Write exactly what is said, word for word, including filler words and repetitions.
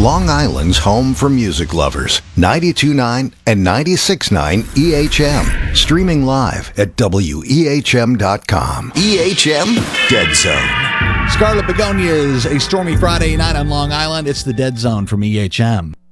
Long Island's home for music lovers. ninety-two point nine and ninety-six point nine E H M. Streaming live at W E H M dot com. E H M Dead Zone. Scarlet Begonias, a stormy Friday night on Long Island. It's the Dead Zone from E H M.